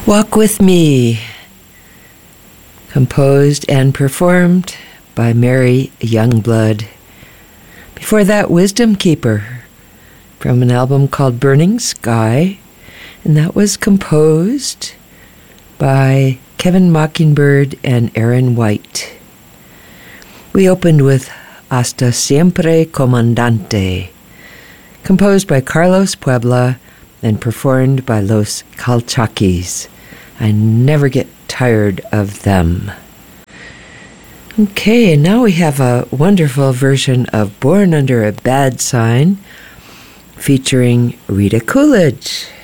Walk With Me, composed and performed by Mary Youngblood. Before that, Wisdom Keeper, from an album called Burning Sky, and that was composed by Kevin Mockingbird and Aaron White. We opened with Hasta Siempre Comandante, composed by Carlos Puebla and performed by Los Calchaquis. I never get tired of them. Okay, and now we have a wonderful version of Born Under a Bad Sign featuring Rita Coolidge.